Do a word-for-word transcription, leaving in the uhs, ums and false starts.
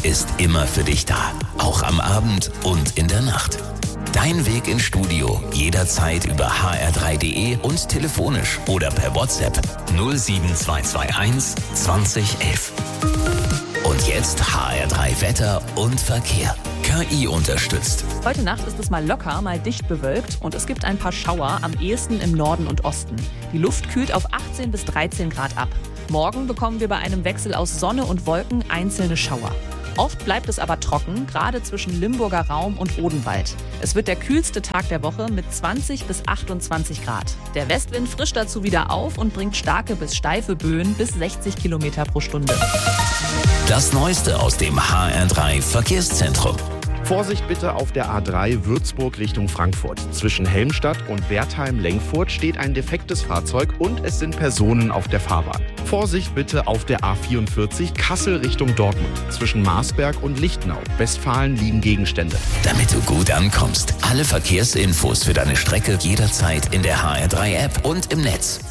ist immer für dich da. Auch am Abend und in der Nacht. Dein Weg ins Studio jederzeit über h r drei punkt d e und telefonisch oder per WhatsApp null sieben zwei zwei eins zwanzig elf. Und jetzt H R drei Wetter und Verkehr. K I unterstützt. Heute Nacht ist es mal locker, mal dicht bewölkt und es gibt ein paar Schauer, am ehesten im Norden und Osten. Die Luft kühlt auf achtzehn bis dreizehn Grad ab. Morgen bekommen wir bei einem Wechsel aus Sonne und Wolken einzelne Schauer. Oft bleibt es aber trocken, gerade zwischen Limburger Raum und Odenwald. Es wird der kühlste Tag der Woche mit zwanzig bis achtundzwanzig Grad. Der Westwind frischt dazu wieder auf und bringt starke bis steife Böen bis sechzig Kilometer pro Stunde. Das Neueste aus dem H R drei Verkehrszentrum. Vorsicht bitte auf der A drei Würzburg Richtung Frankfurt. Zwischen Helmstadt und Wertheim-Lengfurt steht ein defektes Fahrzeug und es sind Personen auf der Fahrbahn. Vorsicht bitte auf der A vierundvierzig Kassel Richtung Dortmund. Zwischen Marsberg und Lichtenau, Westfalen, liegen Gegenstände. Damit du gut ankommst, alle Verkehrsinfos für deine Strecke jederzeit in der H R drei App und im Netz.